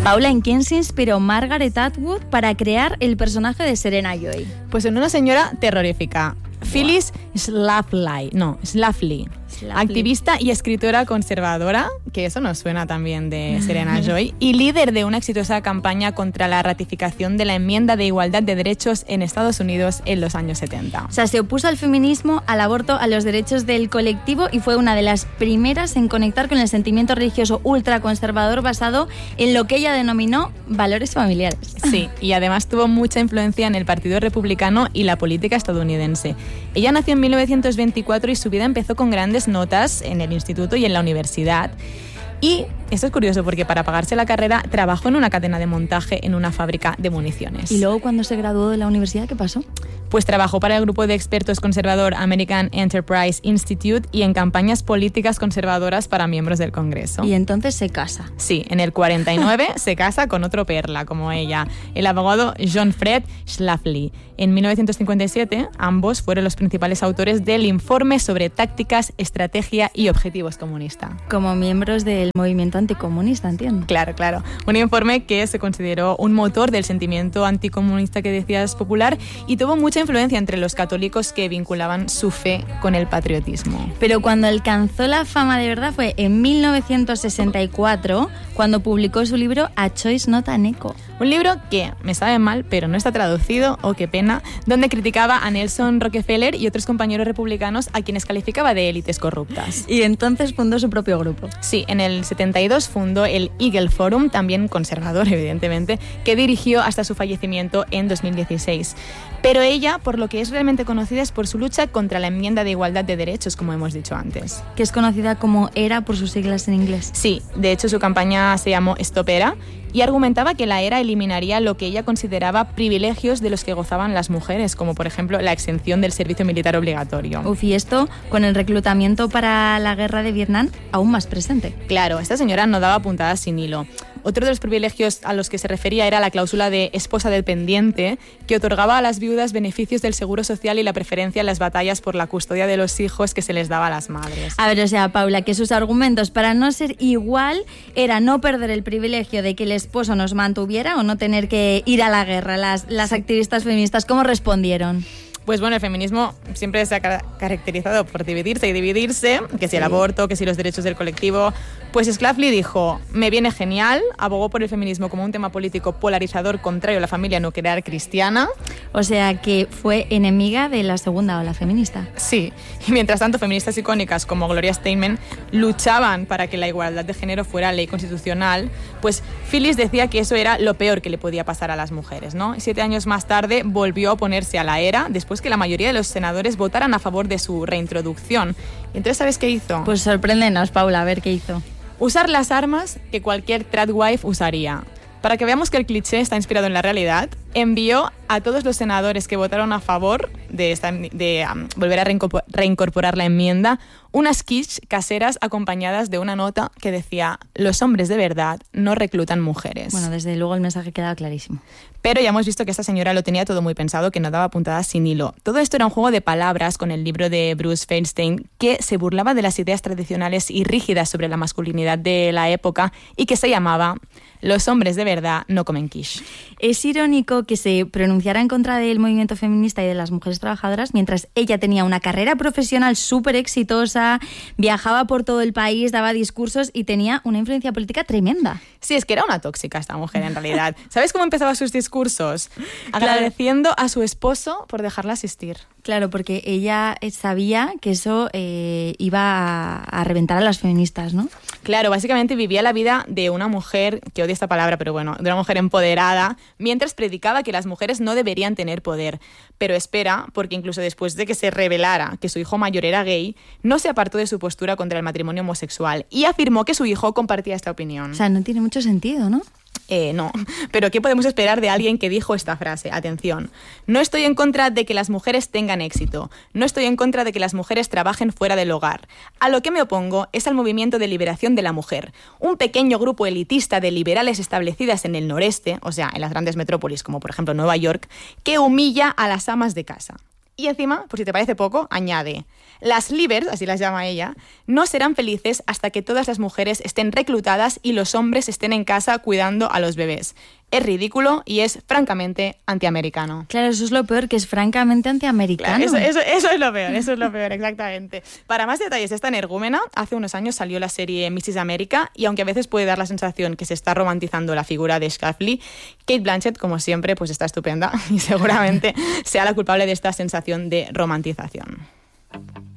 Paula, ¿en quién se inspiró Margaret Atwood para crear el personaje de Serena Joy? Pues en una señora terrorífica, Phyllis Schlafly, activista y escritora conservadora, que eso nos suena también de Serena Joy, y líder de una exitosa campaña contra la ratificación de la enmienda de igualdad de derechos en Estados Unidos en los años 70. O sea, se opuso al feminismo, al aborto, a los derechos del colectivo y fue una de las primeras en conectar con el sentimiento religioso ultraconservador basado en lo que ella denominó valores familiares. Sí, y además tuvo mucha influencia en el Partido Republicano y la política estadounidense. Ella nació en 1924 y su vida empezó con grandes notas en el instituto y en la universidad. Y esto es curioso porque para pagarse la carrera trabajó en una cadena de montaje en una fábrica de municiones. ¿Y luego cuando se graduó de la universidad qué pasó? Pues trabajó para el grupo de expertos conservador American Enterprise Institute y en campañas políticas conservadoras para miembros del Congreso. Y entonces se casa. Sí, en el 49 se casa con otro perla como ella, el abogado John Fred Schlafly. En 1957 ambos fueron los principales autores del informe sobre tácticas, estrategia y objetivos comunistas. Como miembros del movimiento anticomunista, entiendo. Claro, claro. Un informe que se consideró un motor del sentimiento anticomunista que decías popular y tuvo mucha influencia entre los católicos que vinculaban su fe con el patriotismo. Pero cuando alcanzó la fama de verdad fue en 1964, cuando publicó su libro A Choice Not an Echo. Un libro que me sabe mal, pero no está traducido, o qué pena, donde criticaba a Nelson Rockefeller y otros compañeros republicanos a quienes calificaba de élites corruptas. Y entonces fundó su propio grupo. Sí, en el 72 fundó el Eagle Forum, también conservador, evidentemente, que dirigió hasta su fallecimiento en 2016. Pero ella, por lo que es realmente conocida, es por su lucha contra la enmienda de igualdad de derechos, como hemos dicho antes. Que es conocida como ERA por sus siglas en inglés. Sí, de hecho su campaña se llamó Stop ERA y argumentaba que la ERA eliminaría lo que ella consideraba privilegios de los que gozaban las mujeres, como por ejemplo la exención del servicio militar obligatorio. Uf, y esto con el reclutamiento para la guerra de Vietnam aún más presente. Claro, esta señora no daba puntadas sin hilo. Otro de los privilegios a los que se refería era la cláusula de esposa dependiente, que otorgaba a las viudas beneficios del seguro social y la preferencia en las batallas por la custodia de los hijos que se les daba a las madres. A ver, o sea, Paula, que sus argumentos para no ser igual era no perder el privilegio de que el esposo nos mantuviera o no tener que ir a la guerra. Las activistas feministas, ¿cómo respondieron? Pues bueno, el feminismo siempre se ha caracterizado por dividirse y dividirse, que si el aborto, que si los derechos del colectivo. Pues Schlafly dijo, me viene genial, abogó por el feminismo como un tema político polarizador contrario a la familia nuclear cristiana. O sea, que fue enemiga de la segunda ola feminista. Sí, y mientras tanto feministas icónicas como Gloria Steinem luchaban para que la igualdad de género fuera ley constitucional, pues Phyllis decía que eso era lo peor que le podía pasar a las mujeres, ¿no? Y 7 años más tarde volvió a oponerse a la ERA, después que la mayoría de los senadores votaran a favor de su reintroducción. Y entonces, ¿sabes qué hizo? Pues sorpréndenos, Paula, a ver qué hizo. Usar las armas que cualquier tradwife usaría. Para que veamos que el cliché está inspirado en la realidad, envió a todos los senadores que votaron a favor de volver a reincorporar la enmienda unas kits caseras acompañadas de una nota que decía: los hombres de verdad no reclutan mujeres. Bueno, desde luego el mensaje quedaba clarísimo. Pero ya hemos visto que esta señora lo tenía todo muy pensado, que no daba puntadas sin hilo. Todo esto era un juego de palabras con el libro de Bruce Feinstein, que se burlaba de las ideas tradicionales y rígidas sobre la masculinidad de la época y que se llamaba Los hombres de verdad no comen quiche. Es irónico que se pronunciara en contra del movimiento feminista y de las mujeres trabajadoras mientras ella tenía una carrera profesional súper exitosa, viajaba por todo el país, daba discursos y tenía una influencia política tremenda. Sí, es que era una tóxica esta mujer en realidad. ¿Sabes cómo empezaba sus discursos? Agradeciendo a su esposo por dejarla asistir. Claro, porque ella sabía que eso iba a reventar a las feministas, ¿no? Claro, básicamente vivía la vida de una mujer, que odia esta palabra, pero bueno, de una mujer empoderada, mientras predicaba que las mujeres no deberían tener poder. Pero espera, porque incluso después de que se revelara que su hijo mayor era gay, no se apartó de su postura contra el matrimonio homosexual y afirmó que su hijo compartía esta opinión. O sea, no tiene mucho sentido, ¿no? No, pero ¿qué podemos esperar de alguien que dijo esta frase? Atención, no estoy en contra de que las mujeres tengan éxito, no estoy en contra de que las mujeres trabajen fuera del hogar. A lo que me opongo es al movimiento de liberación de la mujer, un pequeño grupo elitista de liberales establecidas en el noreste, o sea, en las grandes metrópolis como por ejemplo Nueva York, que humilla a las amas de casa. Y encima, por si te parece poco, añade: las Leavers, así las llama ella, no serán felices hasta que todas las mujeres estén reclutadas y los hombres estén en casa cuidando a los bebés. Es ridículo y es francamente antiamericano. Claro, eso es lo peor, que es francamente antiamericano. Claro, eso es lo peor, exactamente. Para más detalles de esta energúmena, hace unos años salió la serie Mrs. America y aunque a veces puede dar la sensación que se está romantizando la figura de Schlafly, Cate Blanchett, como siempre, pues está estupenda y seguramente sea la culpable de esta sensación de romantización.